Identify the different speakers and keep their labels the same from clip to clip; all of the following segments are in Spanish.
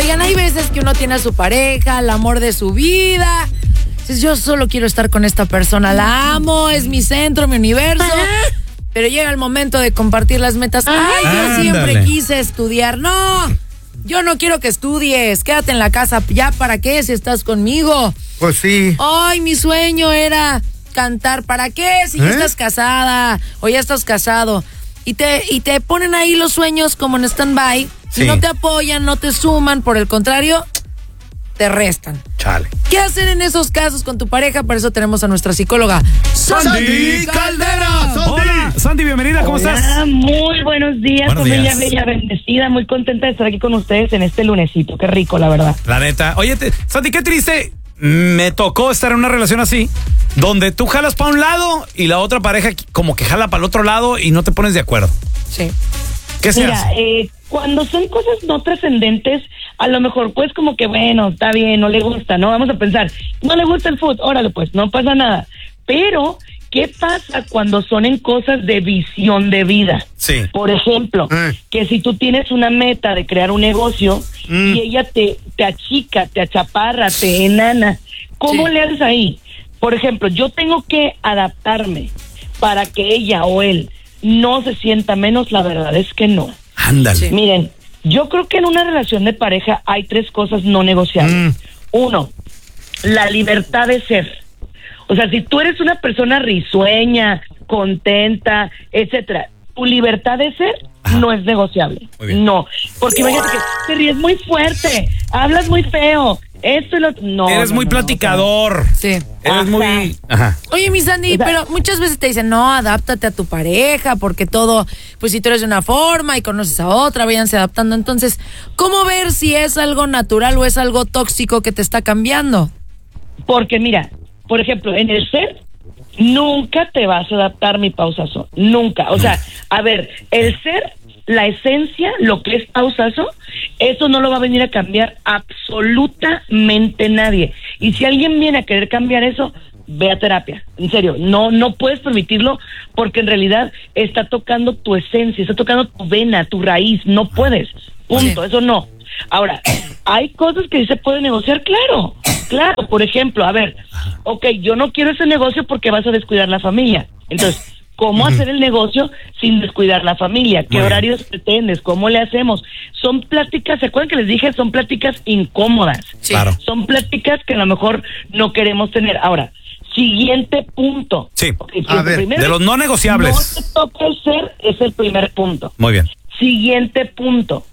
Speaker 1: Oigan, hay veces que uno tiene a su pareja, el amor de su vida. Dices, yo solo quiero estar con esta persona, la amo, es mi centro, mi universo. Pero llega el momento de compartir las metas. Ay, yo siempre quise estudiar. No, yo no quiero que estudies. Quédate en la casa. ¿Ya para qué si estás conmigo?
Speaker 2: Pues sí.
Speaker 1: Ay, mi sueño era cantar. ¿Para qué si ya estás casada o ya estás casado? Y te ponen ahí los sueños como en stand-by. Si no te apoyan, no te suman. Por el contrario, te restan.
Speaker 2: Chale.
Speaker 1: ¿Qué hacer en esos casos con tu pareja? Por eso tenemos a nuestra psicóloga
Speaker 2: Sandy Caldera.
Speaker 3: Hola, Sandy, bienvenida, ¿cómo estás?
Speaker 4: Muy buenos días, familia bella, bendecida, muy contenta de estar aquí con ustedes en este lunesito, qué rico, la verdad.
Speaker 3: La neta. Oye, Sandy, qué triste, me tocó estar en una relación así, donde tú jalas para un lado y la otra pareja como que jala para el otro lado y no te pones de acuerdo.
Speaker 1: Sí.
Speaker 3: ¿Qué se hace?
Speaker 4: Cuando son cosas no trascendentes, a lo mejor pues como que bueno, está bien, no le gusta, ¿no? Vamos a pensar, no le gusta el fútbol, órale pues, no pasa nada. Pero, ¿qué pasa cuando son en cosas de visión de vida?
Speaker 3: Sí.
Speaker 4: Por ejemplo, que si tú tienes una meta de crear un negocio y ella te achica, te achaparra, te enana, ¿cómo le haces ahí? Por ejemplo, yo tengo que adaptarme para que ella o él no se sienta menos, la verdad es que no.
Speaker 3: Ándale.
Speaker 1: Sí.
Speaker 4: Miren, yo creo que en una relación de pareja hay 3 cosas no negociables. 1, la libertad de ser. O sea, si tú eres una persona risueña, contenta, etcétera, tu libertad de ser no es negociable. No, porque imagínate que te ríes muy fuerte, hablas muy feo, esto y lo... No,
Speaker 3: eres muy platicador.
Speaker 1: Sí.
Speaker 3: Eres muy... Ajá.
Speaker 1: Oye, mi Sandy, pero muchas veces te dicen, no, adáptate a tu pareja, porque todo, pues si tú eres de una forma y conoces a otra, váyanse adaptando. Entonces, ¿cómo ver si es algo natural o es algo tóxico que te está cambiando?
Speaker 4: Porque mira, por ejemplo, en el ser, nunca te vas a adaptar, mi pausazo, nunca. O sea, a ver, el ser, la esencia, lo que es pausazo, eso no lo va a venir a cambiar absolutamente nadie. Y si alguien viene a querer cambiar eso, ve a terapia, en serio, no puedes permitirlo porque en realidad está tocando tu esencia, está tocando tu vena, tu raíz, no puedes, punto, eso no. Ahora, hay cosas que sí se pueden negociar, claro, por ejemplo, a ver, ok, yo no quiero ese negocio porque vas a descuidar la familia, entonces, ¿cómo hacer el negocio sin descuidar la familia? ¿Qué horarios pretendes? ¿Cómo le hacemos? Son pláticas, ¿se acuerdan que les dije? Son pláticas incómodas.
Speaker 1: Sí.
Speaker 3: Claro.
Speaker 4: Son pláticas que a lo mejor no queremos tener. Ahora, siguiente punto.
Speaker 3: Sí.
Speaker 4: Okay,
Speaker 2: A ver,
Speaker 4: primero,
Speaker 3: de los no negociables.
Speaker 4: no te toca el ser, es el primer punto.
Speaker 3: Muy bien.
Speaker 4: Siguiente punto.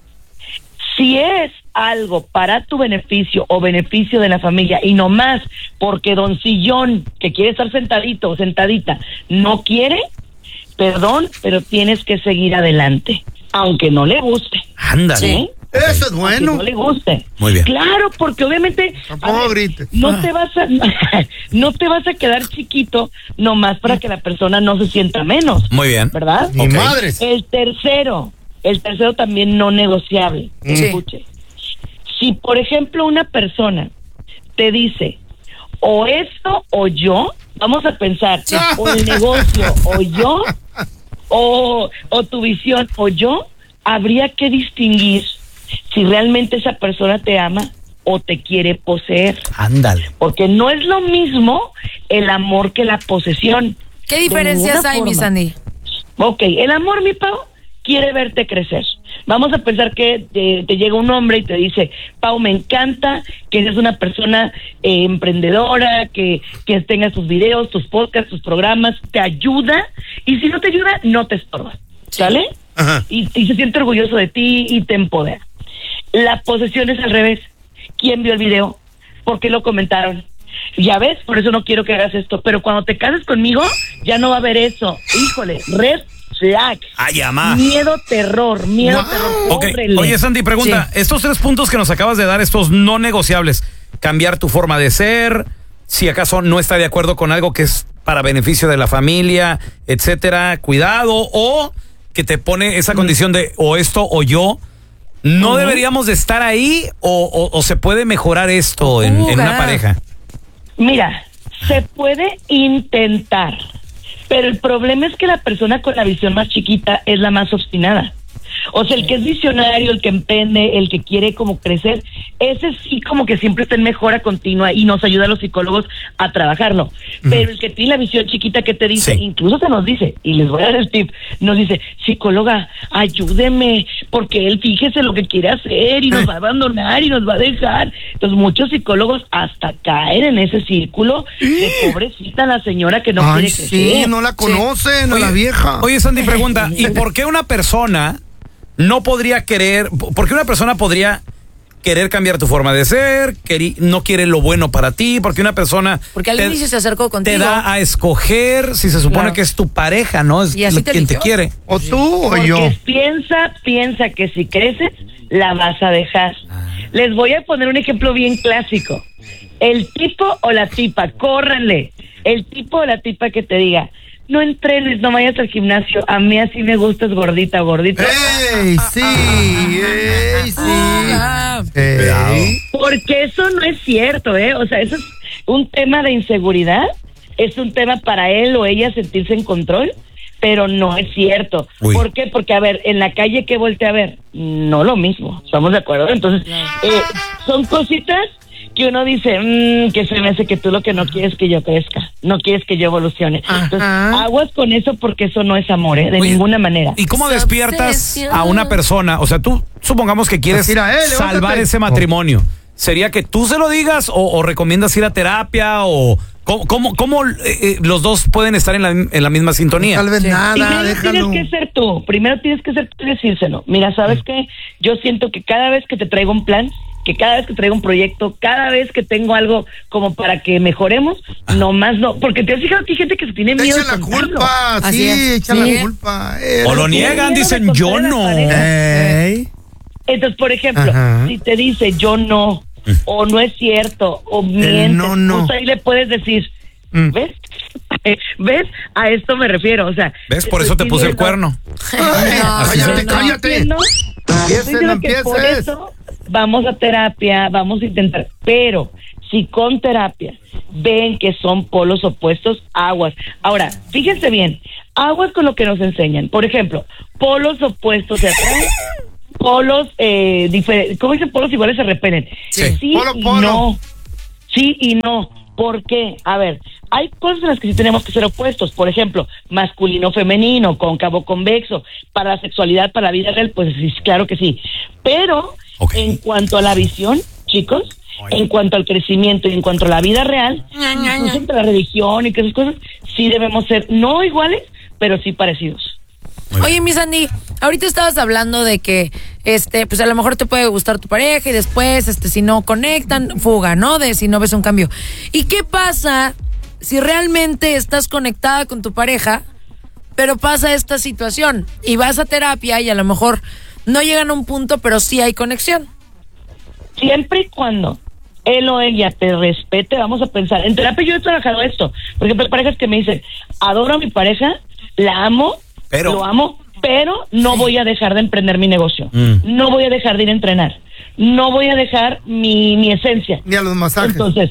Speaker 4: Si es algo para tu beneficio o beneficio de la familia y no más porque don Sillón, que quiere estar sentadito o sentadita, no quiere, perdón, pero tienes que seguir adelante, aunque no le guste.
Speaker 3: Ándale.
Speaker 4: ¿Sí?
Speaker 2: Eso es bueno.
Speaker 4: Aunque no le guste.
Speaker 3: Muy bien.
Speaker 4: Claro, porque obviamente
Speaker 2: Tampoco grites.
Speaker 4: no te vas a quedar chiquito nomás para que la persona no se sienta menos.
Speaker 3: Muy bien.
Speaker 4: ¿Verdad?
Speaker 2: Ni madres.
Speaker 4: El tercero también no negociable. Escuche. Si, por ejemplo, una persona te dice, o esto o yo, vamos a pensar, o el negocio o yo, o tu visión o yo, habría que distinguir si realmente esa persona te ama o te quiere poseer.
Speaker 3: Ándale.
Speaker 4: Porque no es lo mismo el amor que la posesión.
Speaker 1: ¿Qué diferencias hay, mi Sandy?
Speaker 4: Ok, el amor, mi Pau, quiere verte crecer. Vamos a pensar que te llega un hombre y te dice, Pau, me encanta que seas una persona emprendedora, que tengas tus videos, tus podcasts, tus programas, te ayuda, y si no te ayuda, no te estorba, ¿sale?
Speaker 2: Ajá.
Speaker 4: Y se siente orgulloso de ti y te empodera. La posesión es al revés. ¿Quién vio el video? ¿Por qué lo comentaron? Ya ves, por eso no quiero que hagas esto, pero cuando te cases conmigo, ya no va a haber eso. Híjole, red flag.
Speaker 3: Ay, amá.
Speaker 4: Miedo, terror.
Speaker 3: Ok,
Speaker 4: Cóbrele.
Speaker 3: oye, Sandy, pregunta, estos 3 puntos que nos acabas de dar, estos no negociables, cambiar tu forma de ser, si acaso no está de acuerdo con algo que es para beneficio de la familia, etcétera, cuidado, o que te pone esa condición de o esto o yo, ¿no deberíamos de estar ahí o se puede mejorar esto en una pareja?
Speaker 4: Mira, se puede intentar, pero el problema es que la persona con la visión más chiquita es la más obstinada. O sea, el que es visionario, el que emprende, el que quiere como crecer, ese sí como que siempre está en mejora continua y nos ayuda a los psicólogos a trabajarlo. Pero el que tiene la visión chiquita que te dice,
Speaker 3: Sí.
Speaker 4: incluso se nos dice, y les voy a dar el tip, nos dice, psicóloga, ayúdeme, porque él fíjese lo que quiere hacer y nos va a abandonar y nos va a dejar. Entonces muchos psicólogos hasta caen en ese círculo de pobrecita la señora que no
Speaker 2: Ay,
Speaker 4: quiere
Speaker 2: sí,
Speaker 4: crecer.
Speaker 2: no la conocen, a la vieja.
Speaker 3: Oye, Sandy, pregunta, ¿y por qué una persona no podría querer, por qué una persona podría querer cambiar tu forma de ser, no quiere lo bueno para ti, porque una persona
Speaker 1: Porque al inicio se acercó contigo.
Speaker 3: te da a escoger si se supone
Speaker 1: Claro.
Speaker 3: que es tu pareja, ¿no? Es
Speaker 1: Y así te
Speaker 3: quien te
Speaker 1: eligió.
Speaker 3: quiere.
Speaker 2: O tú o
Speaker 4: Porque
Speaker 2: yo.
Speaker 4: piensa que si creces, la vas a dejar. Les voy a poner un ejemplo bien clásico. El tipo o la tipa, córranle. El tipo o la tipa que te diga, no entrenes, no vayas al gimnasio, a mí así me gustas gordita o gordito.
Speaker 2: ¡Ey, sí! ¡Ey, sí!
Speaker 1: Ah.
Speaker 2: Ey.
Speaker 4: Porque eso no es cierto, ¿eh? O sea, eso es un tema de inseguridad, es un tema para él o ella sentirse en control, pero no es cierto.
Speaker 3: Uy.
Speaker 4: ¿Por qué? Porque, a ver, en la calle, ¿qué voltea a ver? No lo mismo, ¿estamos de acuerdo? Entonces, son cositas que uno dice, que se me hace que tú lo que no quieres es que yo crezca, no quieres que yo evolucione. Entonces, aguas con eso porque eso no es amor, ¿eh? De
Speaker 3: Oye,
Speaker 4: ninguna manera.
Speaker 3: ¿Y cómo despiertas
Speaker 1: Obsesión.
Speaker 3: a una persona? O sea, tú supongamos que quieres
Speaker 2: Pues mira,
Speaker 3: salvar
Speaker 2: levántate.
Speaker 3: ese matrimonio. ¿Sería que tú se lo digas o recomiendas ir a terapia o cómo los dos pueden estar en la misma sintonía?
Speaker 2: Tal vez nada,
Speaker 4: Primero
Speaker 2: déjalo.
Speaker 4: tienes que ser tú, y decírselo. Mira, ¿sabes qué? Yo siento que cada vez que te traigo un plan, que cada vez que traigo un proyecto, cada vez que tengo algo como para que mejoremos, nomás no, porque te has fijado que hay gente que se tiene
Speaker 2: Te
Speaker 4: miedo
Speaker 2: echan
Speaker 4: de
Speaker 2: la
Speaker 4: contarlo.
Speaker 2: culpa,
Speaker 1: Así
Speaker 2: sí,
Speaker 1: es.
Speaker 2: echan
Speaker 1: Sí.
Speaker 2: la culpa.
Speaker 3: O lo niegan, dicen yo no.
Speaker 2: Ey.
Speaker 4: Entonces, por ejemplo,
Speaker 2: Ajá.
Speaker 4: si te dice yo no, o no es cierto, o mientes,
Speaker 2: no.
Speaker 4: pues ahí le puedes decir, ¿ves? ¿Ves? A esto me refiero, o sea.
Speaker 3: ¿Ves? Por eso te puse el cuerno.
Speaker 2: Cállate, cállate.
Speaker 4: Estoy diciendo que por eso vamos a terapia, vamos a intentar, pero si con terapia ven que son polos opuestos, aguas. Ahora, fíjense bien, aguas con lo que nos enseñan. Por ejemplo, polos opuestos se atraen, polos diferentes, ¿cómo dicen? Polos iguales se repelen.
Speaker 3: Sí.
Speaker 2: Polo,
Speaker 4: y
Speaker 2: polo.
Speaker 4: no. Sí y no. ¿Por qué? A ver, hay cosas en las que sí tenemos que ser opuestos. Por ejemplo, masculino, femenino, cóncavo, convexo. Para la sexualidad, para la vida real, pues sí, claro que sí. Pero, en cuanto a la visión, chicos, en cuanto al crecimiento y en cuanto a la vida real, incluso entre la religión y que esas cosas, sí debemos ser no iguales, pero sí parecidos.
Speaker 1: Oye, mi Sandy, ahorita estabas hablando de que, pues a lo mejor te puede gustar tu pareja y después, si no conectan, fuga, ¿no? De si no ves un cambio. ¿Y qué pasa si realmente estás conectada con tu pareja, pero pasa esta situación y vas a terapia y a lo mejor no llegan a un punto, pero sí hay conexión?
Speaker 4: Siempre y cuando él o ella te respete, vamos a pensar. En terapia yo he trabajado esto. Por ejemplo, hay parejas que me dicen, adoro a mi pareja, la amo, lo amo, pero no voy a dejar de emprender mi negocio. No voy a dejar de ir a entrenar. No voy a dejar mi esencia.
Speaker 2: Ni a los masajes.
Speaker 4: Entonces,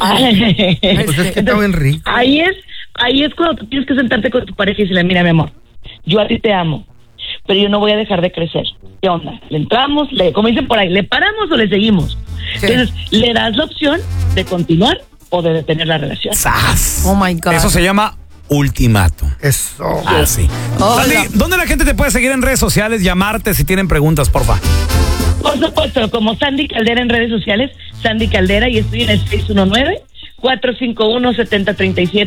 Speaker 2: Pues es que está bien rico.
Speaker 4: ahí es cuando tú tienes que sentarte con tu pareja y decirle, mira, mi amor, yo a ti te amo, pero yo no voy a dejar de crecer. ¿Qué onda? ¿Le entramos? Como dicen por ahí, ¿le paramos o le seguimos?
Speaker 1: Sí.
Speaker 4: Entonces, le das la opción de continuar o de detener la relación.
Speaker 3: ¡Sas!
Speaker 1: Oh my God.
Speaker 3: Eso se llama ultimato.
Speaker 2: Eso.
Speaker 3: Ah, sí.
Speaker 1: Hola.
Speaker 3: Sandy, ¿dónde la gente te puede seguir en redes sociales? Llamarte si tienen preguntas, porfa.
Speaker 4: Por supuesto, como Sandy Caldera en redes sociales, Sandy Caldera, y estoy en el 619-451-7037,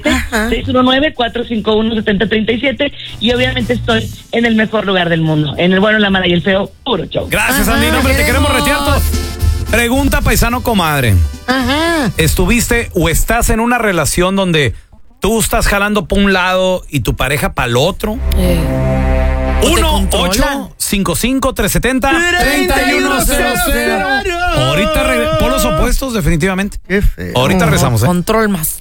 Speaker 4: 619-451-7037, y obviamente estoy en el mejor lugar del mundo, en el bueno, la mala y el feo, puro show.
Speaker 3: Gracias, Sandy. No, hombre, te queremos retear todo. Pregunta, paisano comadre.
Speaker 1: Ajá.
Speaker 3: ¿Estuviste o estás en una relación donde tú estás jalando para un lado y tu pareja para el otro?
Speaker 1: ¿O te controlan?
Speaker 3: 1-855-370-3100. Ahorita por los opuestos, definitivamente.
Speaker 2: Qué feo.
Speaker 3: Ahorita regresamos, ¿eh?
Speaker 1: Control más.